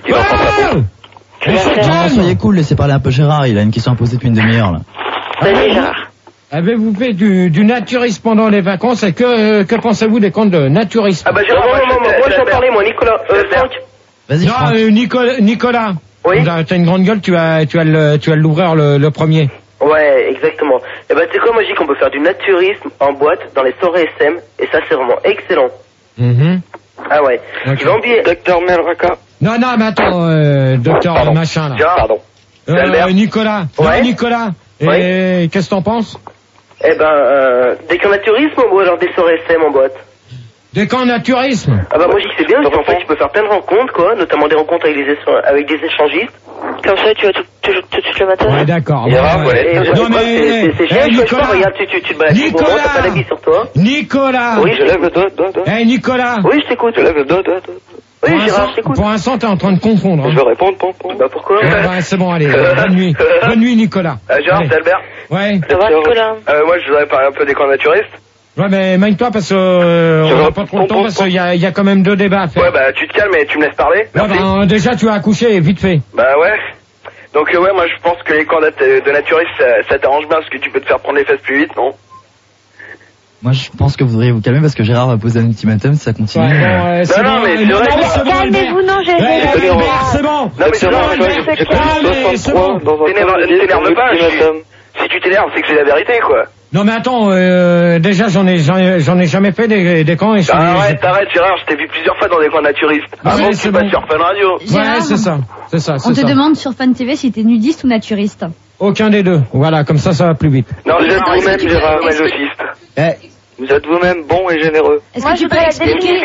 Non, soyez cool, laissez parler un peu Gérard, il a une question à poser depuis une demi-heure là. Vas-y, Gérard. Avez-vous fait du naturisme pendant les vacances et que pensez-vous des comptes de naturisme? Ah bah Gérard, moi je vais en parler, moi, Nicolas. Franck. Vas-y, Franck. Nicolas. Oui. T'as une grande gueule, tu vas l'ouvrir le premier. Ouais, exactement. Et bah, tu sais quoi, moi je dis qu'on peut faire du naturisme en boîte dans les soirées SM, et ça c'est vraiment excellent. Ah ouais. Okay. Tu vas oublier. Docteur Melraka. Non, mais attends, docteur machin là. Pardon. Nicolas. Ouais. Non, Nicolas. Et qu'est-ce que t'en penses? Eh ben, des camps naturisme ou alors des soirées SM en boîte? Des camps naturisme. Ah bah moi je dis que c'est bien, parce qu'en fait tu peux faire plein de rencontres quoi, notamment des rencontres avec des échangistes. Comme ça tu vas tout le matin. Ouais d'accord. Non mais c'est chiant, Nicolas. Regarde, tu te balades. Nicolas, t'as pas d'habit sur toi. Nicolas. Oui, je lève le doigt. Nicolas. Oui, je t'écoute. Je lève le doigt. Oui, Gérard, je t'écoute. Pour l'instant, t'es en train de confondre. Je vais répondre, Bah pourquoi? Ouais, c'est bon, allez, bonne nuit. Bonne nuit, Nicolas. Gérard, c'est Albert. Ouais. Ça va, Nicolas? Moi, je voudrais parler un peu des camps naturistes. Ouais, mais magne-toi parce que on n'a pas trop le temps parce qu'il y a quand même 2 débats à faire. Ouais, bah tu te calmes et tu me laisses parler. Ouais, bah, déjà, tu as accouché, vite fait. Bah ouais. Donc ouais, moi je pense que les camps de naturistes, ça t'arrange bien parce que tu peux te faire prendre les fesses plus vite, non? Moi, je pense que vous devriez vous calmer parce que Gérard va poser un ultimatum si ça continue. Ouais, non, mais c'est vrai. Calmez-vous, non, j'ai c'est bon. Non, mais c'est bon. T'énerve pas. Si tu t'énerves, c'est que c'est la vérité, quoi. Non mais attends, déjà j'en ai jamais fait des camps. Arrête Gérard, je t'ai vu plusieurs fois dans des camps naturistes. Avant que tu passes sur Fun Radio. Gérard, ouais, c'est ça. On te demande sur Fun TV si t'es nudiste ou naturiste. Aucun des deux. Voilà, comme ça va plus vite. Non, vous êtes vous-même Gérard, masochiste. Vous êtes vous-même bon et généreux. Est-ce que tu peux expliquer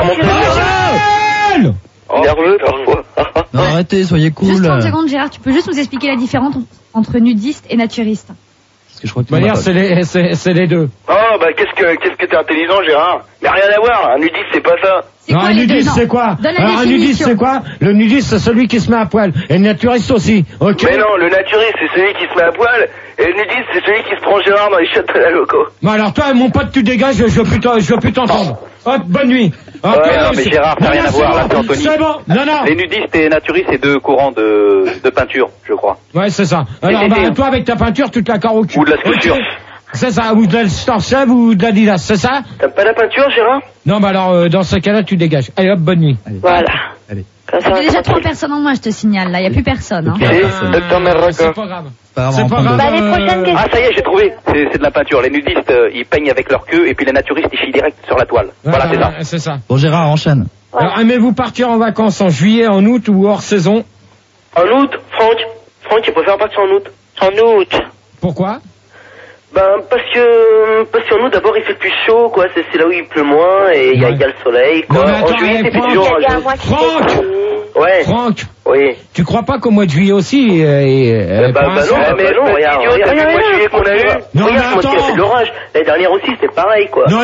nerveux parfois. Non, arrêtez, soyez cool. Juste 30 secondes, Gérard, tu peux juste nous expliquer la différence entre nudiste et naturiste? Parce que je crois que c'est les deux. Oh, bah, qu'est-ce que t'es intelligent, Gérard? Mais rien à voir, un nudiste, c'est pas ça. Non, un nudiste, c'est quoi? Un nudiste, c'est quoi? Le nudiste, c'est celui qui se met à poil. Et le naturiste aussi, ok? Mais non, le naturiste, c'est celui qui se met à poil. Et le nudiste, c'est celui qui se prend Gérard dans les chiottes de la loco. Bon, alors toi, mon pote, tu dégages, je veux plus t'entendre. Hop, bonne nuit. Okay, non, mais Gérard, ça n'a rien à voir, là, c'est Anthony. C'est bon, non. Les nudistes et naturistes, c'est 2 courants de peinture, je crois. Ouais, c'est ça. Alors, toi, avec ta peinture, tu te la carres au cul. Ou de la sculpture. Okay. C'est ça, ou de la Storchèvre ou de l'Adidas, c'est ça? T'aimes pas la peinture, Gérard? Non, bah alors, dans ce cas-là, tu dégages. Allez, hop, bonne nuit. Allez. Voilà. Allez. Il y a déjà 3 personnes en moins, je te signale, là, il n'y a plus personne. Hein. C'est pas grave. C'est pas grave. Bah, les prochaines questions. Ah, ça y est, j'ai trouvé. C'est de la peinture. Les nudistes, ils peignent avec leur queue, et puis les naturistes, ils chient direct sur la toile. Voilà, c'est ça. C'est ça. Bon, Gérard, enchaîne. Ouais. Alors, aimez-vous partir en vacances en juillet, en août ou hors saison? En août, Franck, il préfère partir en août. En août. Pourquoi? Ben, parce qu'en août, d'abord, il fait plus chaud, quoi. C'est là où il pleut moins et il y a le soleil, quoi. Non, mais attends, en juillet, c'est plus toujours Franck! Ouais. Franck! Oui. Tu crois pas qu'au mois de juillet aussi, non, regarde le mois de juillet qu'on a eu. Non, regarde, mais attends. il a fait de l'orage. L'année dernière aussi, c'était pareil, quoi. Non.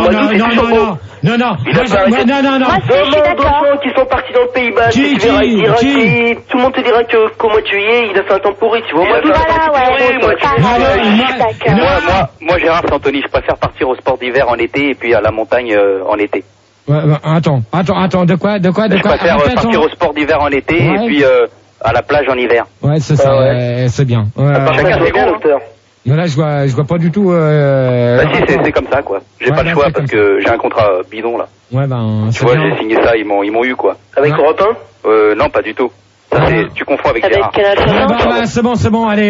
D'autres qui sont partis dans le Pays Basque, tu verras, tout le monde te dira qu'au mois de juillet, il a fait un temps pourri, tu vois. Moi, Gérard, c'est Anthony, je préfère partir au sport d'hiver en été et puis à la montagne en été. Ouais, attends, de quoi? Je préfère partir au sport d'hiver en été et puis à la plage en hiver. Ouais, c'est ça, c'est bien. Chacun ses goûts, docteur. Mais là, je vois pas du tout. Bah si, c'est comme ça, quoi. J'ai pas le choix parce que j'ai un contrat bidon là. Ouais, ben. Tu vois, j'ai signé ça, ils m'ont eu quoi. Avec Europe 1? Non, pas du tout. Ça c'est, tu confonds avec Gérard. C'est bon, allez,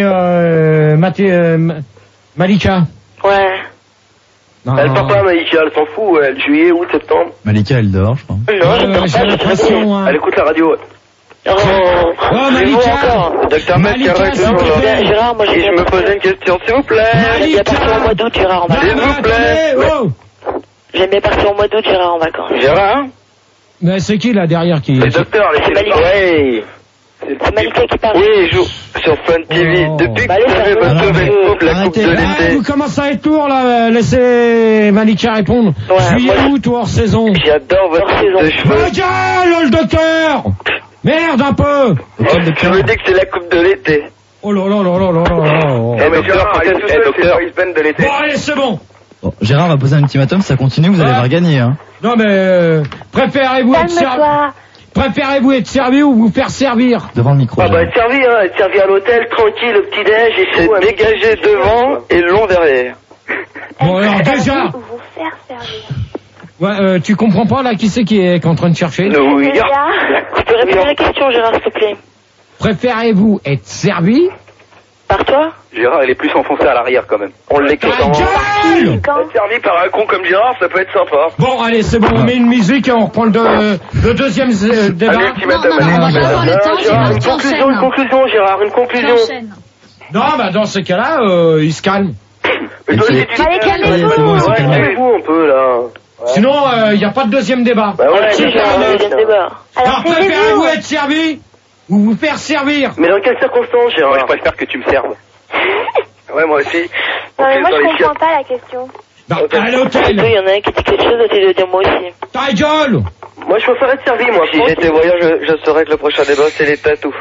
Malika. Ouais. Non, elle part pas, Malika, elle s'en fout, elle, juillet, août, septembre. Malika, elle dort, je crois. Non, j'ai l'impression. Elle écoute la radio. Oh, Malika! Docteur Malika, Gérard, moi, je me posais une question, s'il vous plaît. J'aime bien partir au mois d'août, Gérard, en vacances. S'il vous plaît. J'aime bien partir au mois d'août, Gérard, en vacances. Gérard? Mais c'est qui, là, derrière, qui? C'est le docteur, c'est Malika. Ouais. C'est Malika qui parle. Oui, sur Fun TV. Depuis que vous avez votre coupe, la coupe de l'été. Vous commencez à être lourd, là, laissez Malika répondre. Juillet, août ou hors saison? J'adore votre coupe de cheveux. Regarde, le docteur! Merde, un peu! Je me dis que c'est la coupe de l'été. Oh là. Eh, mais Gérard, arrête tout seul, c'est Boris Ben de l'été. Bon, allez, c'est bon. Bon, Gérard va poser un ultimatum, si ça continue, vous allez voir gagner, hein. Non, mais, préférez-vous être servi ou vous faire servir? Devant le micro. Ah, bah, être servi à l'hôtel, tranquille, le petit-déj et c'est tout. dégagé devant et long derrière. Bon, alors, déjà. Vous faire servir. Ouais, tu comprends pas, là, qui c'est qui est en train de chercher? Oui. Tu peux répéter la question, Gérard, s'il te plaît? Préférez-vous être servi Par toi? Gérard, il est plus enfoncé à l'arrière quand même. On l'écoute en... Servi par un con comme Gérard, ça peut être sympa. Bon, allez, c'est bon, on met une musique et on reprend le deuxième débat. Une conclusion, Gérard, une conclusion. Non, bah dans ce cas-là, il se calme. Mais toi aussi, Allez, calmez-vous. calmez-vous un peu, là. Sinon, il n'y a pas de deuxième débat. Bah ouais, deuxième débat. Alors, préférez-vous être servi ou vous faire servir? Mais dans quelles circonstances, Gérard? Moi, je préfère que tu me serves. Ouais, moi aussi. Non, mais moi, je comprends pas la question. Bah, à l'hôtel. Il y en a un qui dit quelque chose, et de dire moi aussi. Ta gueule! Moi, je préfère être servi, moi. Si j'étais voyant, je saurais que le prochain débat, c'est les tatous.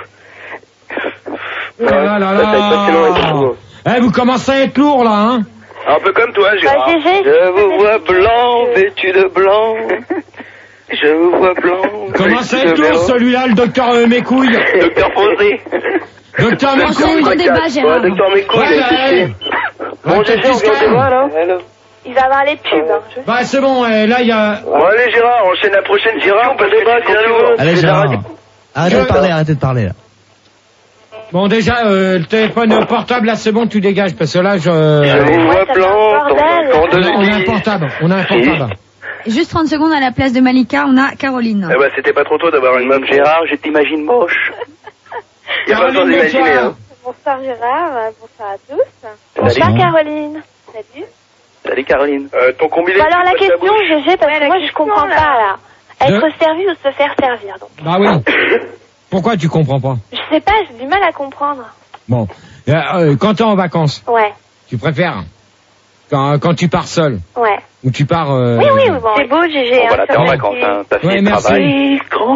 Eh, vous commencez à être lourd, là, hein? Un peu comme toi, Gérard. Je vous vois blanc, vêtu de blanc. Je vous vois blanc. Comment ça être lourd, celui-là, le docteur Mécouille? Docteur Posé. Docteur Mécouille. Le débat, Gérard. Docteur Mécouille, bon, j'ai fait un débat, là. Il va avoir les pubs. Bah, c'est bon, là, il y a... Bon, allez, Gérard, enchaîne la prochaine, Gérard, parce que tu veux. Allez, Gérard. Arrêtez de parler, là. Bon, déjà, le téléphone portable, là, c'est bon, tu dégages, parce que là, Je vous vois blanc. On a un portable. Juste 30 secondes à la place de Malika, on a Caroline. Eh ben, c'était pas trop tôt d'avoir une meuf. Gérard, je t'imagine moche. Y a pas besoin d'imaginer, hein. Bonsoir Gérard, bonsoir à tous. Bonsoir Caroline. Salut. Salut Caroline. Ton combiné. Bon, alors la question, GG, parce que moi je comprends pas là. Être servi ou se faire servir, donc. Bah oui. Pourquoi tu comprends pas? Je sais pas, j'ai du mal à comprendre. Bon. Quand t'es en vacances. Ouais. Tu préfères? Quand tu pars seul. Ouais. Ou tu pars... Oui, bon. C'est beau, GG. Bon, voilà, t'es en vacances, hein. T'as fait le travail.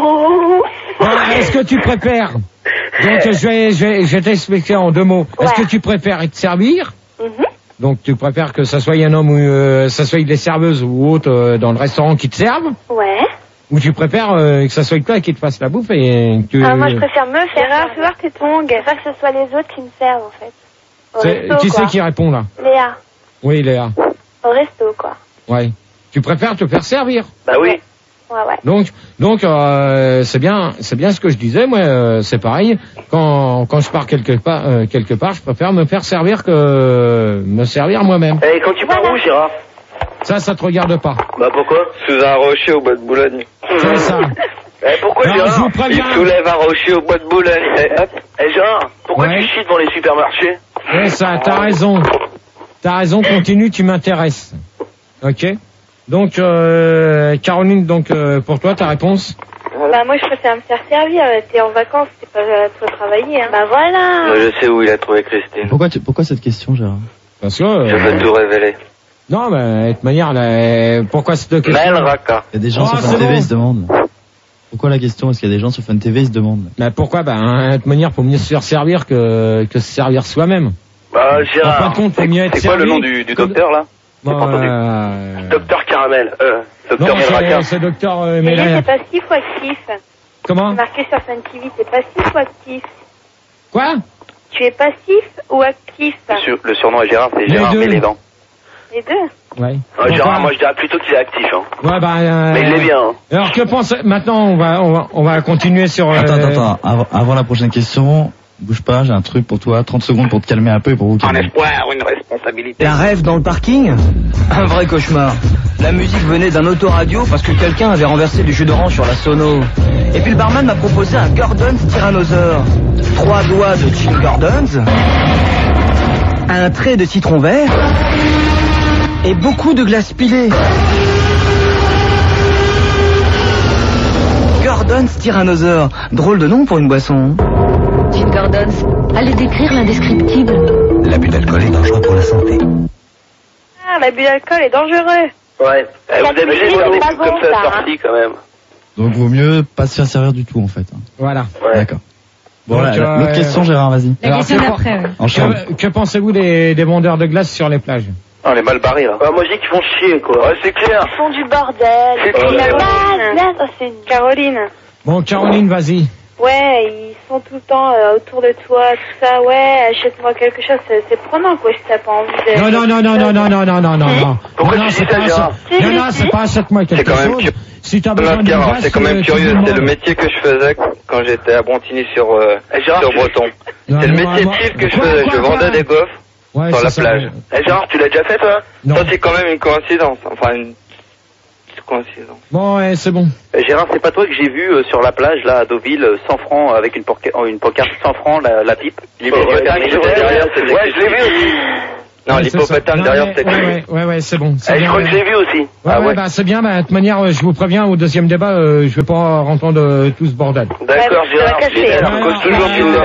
Est-ce que tu préfères? Donc, je vais t'expliquer en 2 mots. Ouais. Est-ce que tu préfères être servir? Donc, tu préfères que ça soit un homme ou ça soit des serveuses ou autres dans le restaurant qui te servent? Ouais. Ou tu préfères que ça soit toi qui te fasse la bouffe et que tu... moi, je préfère me faire recevoir tes tongs. Je préfère que ce soit les autres qui me servent, en fait. Qui c'est qui répond, là? Léa. Oui, Léa. Au resto, quoi. Ouais. Tu préfères te faire servir? Bah oui. Ouais. Donc c'est bien ce que je disais, moi c'est pareil. Quand je pars quelque part, je préfère me faire servir que me servir moi-même. Et quand tu pars où, Gérard? Ça te regarde pas. Bah pourquoi? Sous un rocher au bois de Boulogne. C'est ça. Pourquoi, Gérard? Je vous préviens. Il soulève un rocher au bois de Boulogne. Hop. Gérard, pourquoi tu chies devant les supermarchés? C'est ça, t'as raison, continue, tu m'intéresses. Ok. Donc, Caroline, pour toi, ta réponse? Bah moi je préfère me faire servir, t'es en vacances, t'es pas pour travailler, hein. Bah voilà. Moi, je sais où il a trouvé Christine. Pourquoi cette question, Gérard? Parce que... Je veux tout révéler. Non, mais de toute manière, pourquoi cette question? Mel Raka. Il y a des gens sur Fun TV, ils se demandent. Pourquoi la question? Est-ce qu'il y a des gens sur Fun TV, ils se demandent? Bah pourquoi? De toute manière, faut mieux se faire servir que se servir soi-même. Bah Gérard, en fin de compte, faut mieux être c'est quoi le nom du docteur, là? Docteur Caramel. Docteur Melraka. C'est docteur Melraka. C'est passif ou actif? Comment? C'est marqué sur Fun TV, c'est passif ou actif? Quoi? Tu es passif ou actif? Le surnom à Gérard, c'est Gérard Mélédan. Les deux? Ouais. Gérard, moi je dirais plutôt qu'il est actif, hein. Ouais, mais il est bien, hein. Alors que pense, maintenant on va continuer sur... Attends, avant la prochaine question, bouge pas, j'ai un truc pour toi, 30 secondes pour te calmer un peu et pour vous calmer. Un espoir, une responsabilité. Un rêve dans le parking? Un vrai cauchemar. La musique venait d'un autoradio parce que quelqu'un avait renversé du jus d'orange sur la sono. Et puis le barman m'a proposé un Gordon's Tyrannosaure. 3 doigts de Jim Gordon's, un trait de citron vert et beaucoup de glace pilée. Gordon's Tyrannosaure. Drôle de nom pour une boisson. Jim Gordon's, allez décrire l'indescriptible. L'abus d'alcool est dangereux pour la santé. Ah, l'abus d'alcool est dangereux. Ouais. Vous avez vu des trucs comme ça sortis quand même. Donc vaut mieux pas se faire servir du tout en fait. Voilà. Ouais. D'accord. Bon, l'autre question, Gérard, vas-y. La question d'après, que pensez-vous des vendeurs de glace sur les plages? On est mal barrés, là. Moi, je dis qu'ils font chier, quoi. Ouais, c'est clair. Ils font du bordel. C'est c'est une Caroline. Bon, Caroline, vas-y. Ouais, ils sont tout le temps autour de toi, tout ça. Ouais, achète-moi quelque chose. C'est prenant, quoi, si t'as pas envie de... Non. Pourquoi tu dis ça, Gérard? Non, c'est pas achète-moi quelque chose. Si t'as besoin de gaz, c'est quand même curieux, c'est le métier que je faisais quand j'étais à Brontigny sur Breton. C'est le métier type que je faisais, je vendais des gaufres sur la plage. Gérard, tu l'as déjà fait, toi? Ça, c'est quand même une coïncidence, enfin une coïncidence. Bon, ouais, c'est bon. Gérard, c'est pas toi que j'ai vu sur la plage, là, à Deauville, 100 francs, avec une pancarte 100 francs, la pipe? Ouais, je l'ai vu aussi. Non, l'hippopotame derrière, c'est Ouais, c'est bon. Je crois que j'ai vu aussi. Ouais, bah c'est bien, bah de toute manière, je vous préviens, au deuxième débat, je vais pas rentrer tout ce bordel. D'accord, Gérard.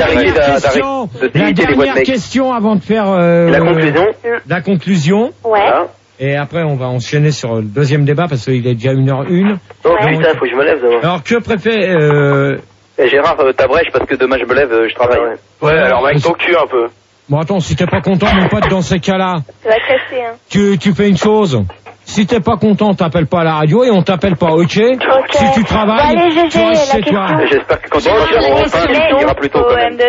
La dernière question avant de faire la conclusion. Ouais. Et après, on va enchaîner sur le deuxième débat parce qu'il est déjà 1h01. Oh putain, faut que je me lève demain. Alors, que préfère... Gérard, t'abrèges parce que demain je me lève, je travaille. Ouais, alors avec ton cul un peu. Bon, attends, si t'es pas content, mon pote, dans ces cas-là... Ça va casser, hein. Tu fais une chose. Si t'es pas content, t'appelles pas à la radio et on t'appelle pas, ok? Si tu travailles, tu restes chez toi. J'espère que quand tu rentres, il ira plus tôt quand même.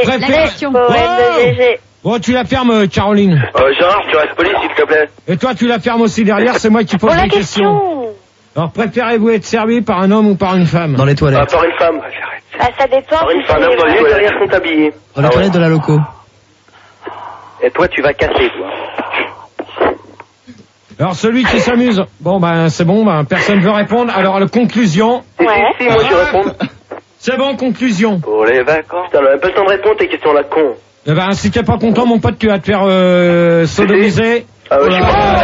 Bon, tu la fermes, Caroline. Gérard, tu restes poli, s'il te plaît. Et toi, tu la fermes aussi derrière, c'est moi qui pose les questions. Alors, préférez-vous être servi par un homme ou par une femme? Dans les toilettes. Par une femme. Ah, ça dépend. Par une femme, dans les toilettes sont habillées. Dans les toilettes de la loco. Et toi, tu vas casser, toi. Alors, celui qui s'amuse. Bon, ben, c'est bon, ben, personne veut répondre. Alors, la conclusion. Si, moi, je réponds. C'est bon, conclusion. Pour les vacances. Putain, on a même pas le temps de répondre tes questions là, con. Eh ben, si t'es pas content, mon pote, tu vas te faire sodomiser. Ah ouais,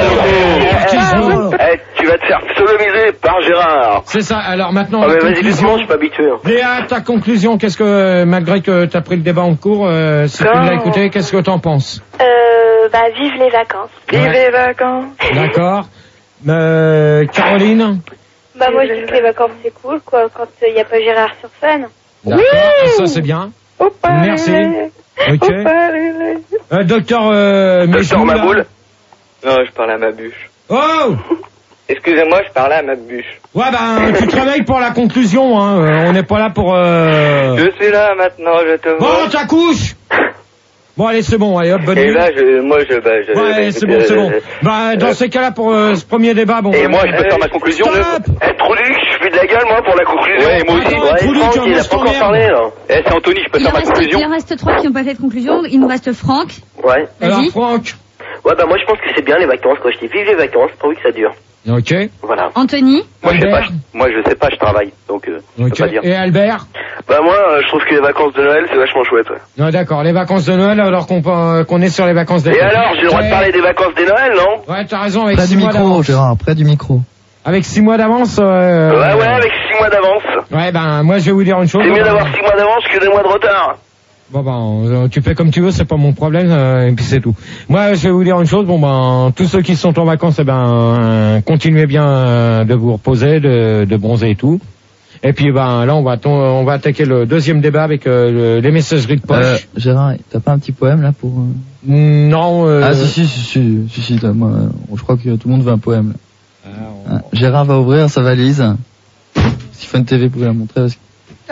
tu vas te faire sodomiser par Gérard. C'est ça, alors maintenant... Ah mais vas-y, doucement, je suis pas habitué. Léa, ta conclusion, qu'est-ce que, malgré que t'as pris le débat en cours, si tu l'as écouté, qu'est-ce que t'en penses? Vive les vacances. Vive les vacances. D'accord. Caroline? Moi je dis que les vacances c'est cool, quoi, quand il n'y a pas Gérard sur scène. D'accord, ça c'est bien. Merci. Ok. Docteur Maboul. Non, je parlais à ma bûche. Oh! Excusez-moi, je parlais à ma bûche. Ouais, ben, tu te réveilles pour la conclusion, hein. On n'est pas là pour... Je suis là maintenant, je te vois. Bon, ta couche! Bon, allez, c'est bon, allez, hop, bonne nuit. Et là, ouais, c'est bon. Bah, dans ces cas-là, pour ce premier débat, bon... Et moi, je peux faire ma conclusion. Troluc, je fais de la gueule, moi, pour la conclusion. Ouais, moi aussi. Troluc, il a pas encore parlé, là. C'est Anthony, je peux faire ma conclusion. Il en reste 3 qui n'ont pas fait de conclusion. Il nous reste Franck. Ouais. Alors, Franck. Ouais, bah moi, je pense que c'est bien les vacances, quoi. Je dis vive les vacances, pourvu que ça dure. Ok. Voilà. Anthony. Moi, je sais pas, je travaille, donc je peux pas dire. Et Albert? Bah moi, je trouve que les vacances de Noël, c'est vachement chouette, ouais. Non, d'accord, les vacances de Noël, alors qu'on est sur les vacances d'été. Et alors, j'ai le droit de parler des vacances des Noël, non? Ouais, t'as raison, avec près 6 du mois micro, d'avance. Gérard, près du micro. Avec 6 mois d'avance, Ouais, avec 6 mois d'avance. Ouais, ben, moi, je vais vous dire une chose. C'est mieux d'avoir 6 mois d'avance que 2 mois de retard. Bon, ben, tu fais comme tu veux, c'est pas mon problème, et puis c'est tout. Moi, je vais vous dire une chose, bon, ben, tous ceux qui sont en vacances, eh ben, continuez bien de vous reposer, de bronzer et tout. Et puis, ben, là, on va attaquer le deuxième débat avec les messageries de poche. Gérard, t'as pas un petit poème, là, pour... Non, Ah, si, moi, je crois que tout le monde veut un poème, là. Gérard va ouvrir sa valise. Si Fun TV pouvait la montrer, parce que...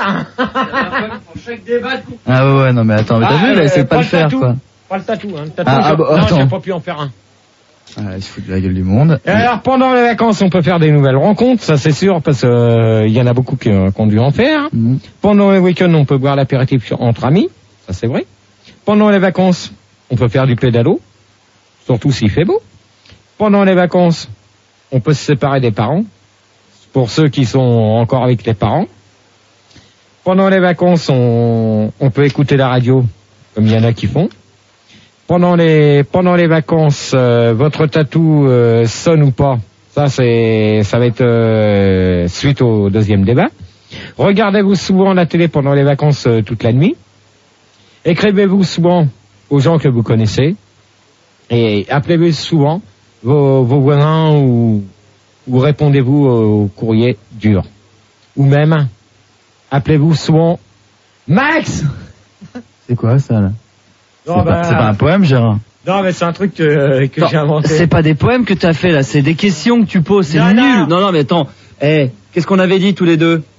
Ah ouais, non mais attends, mais t'as vu, là, essaie de pas le faire, quoi. Pas le tatou, hein. Non, attends. j'ai pas pu en faire un. Il se fout de la gueule du monde. Et alors, pendant les vacances, on peut faire des nouvelles rencontres, ça c'est sûr, parce que il y en a beaucoup qui ont dû en faire. Pendant les week-ends, on peut boire l'apéritif entre amis, ça c'est vrai. Pendant les vacances, on peut faire du pédalo, surtout s'il fait beau. Pendant les vacances, on peut se séparer des parents, pour ceux qui sont encore avec les parents. Pendant les vacances, on peut écouter la radio, comme il y en a qui font. Pendant les vacances, votre tatou sonne ou pas, ça va être suite au deuxième débat. Regardez-vous souvent la télé pendant les vacances toute la nuit. Écrivez-vous souvent aux gens que vous connaissez. Et appelez-vous souvent vos voisins ou répondez-vous au courrier dur. Ou même, appelez-vous souvent Max. C'est quoi ça, là? Non, c'est pas un poème, Gérard. Non, mais c'est un truc que j'ai inventé. C'est pas des poèmes que t'as fait, là, c'est des questions que tu poses, c'est nul. Non, mais attends, qu'est-ce qu'on avait dit tous les deux?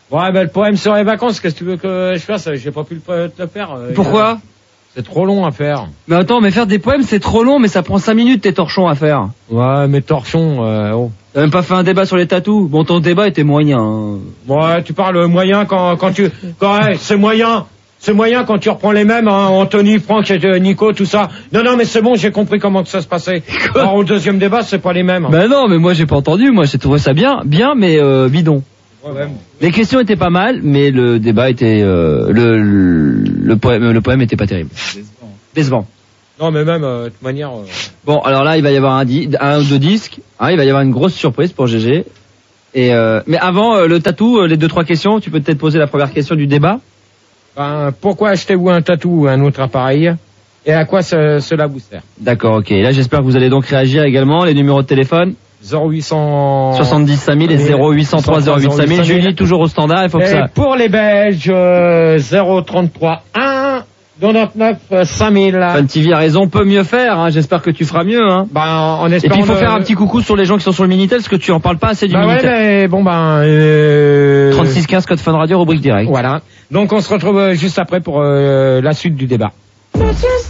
Ouais, le poème sur les vacances, qu'est-ce que tu veux que je fasse? J'ai pas pu le faire. Pourquoi? C'est trop long à faire. Mais attends, mais faire des poèmes, c'est trop long, mais ça prend 5 minutes tes torchons à faire. Ouais, mes torchons, T'as même pas fait un débat sur les tatous? Bon, ton débat était moyen. Hein. Ouais, tu parles moyen quand c'est moyen. C'est moyen quand tu reprends les mêmes, hein, Anthony, Franck, Nico, tout ça. Non, mais c'est bon, j'ai compris comment que ça se passait. Alors, au deuxième débat, c'est pas les mêmes. Ben non, mais moi j'ai pas entendu, moi j'ai trouvé ça bien, mais bidon. Ouais. Les questions étaient pas mal, mais le débat était le poème était pas terrible. Décevant. Non, mais même de toute manière. Bon, alors là, il va y avoir un ou deux disques. Hein, il va y avoir une grosse surprise pour GG. Et mais avant le tatou, les 2-3 questions, tu peux peut-être poser la première question du débat. Pourquoi achetez-vous un tatou ou un autre appareil? Et à quoi cela vous sert? D'accord, ok. Là, j'espère que vous allez donc réagir également. Les numéros de téléphone 0800 70 5000 et 0803 08 5000. Julie, toujours au standard. Il faut que ça. Pour les Belges, 033 1 99 5000. Fun TV a raison, peut mieux faire. Hein. J'espère que tu feras mieux. Hein. En espérant. Et puis il faut faire un petit coucou sur les gens qui sont sur le Minitel, parce que tu en parles pas assez du Minitel. Ouais, mais bon 3615 code Fun Radio, rubrique direct. Voilà. Donc on se retrouve juste après pour la suite du débat.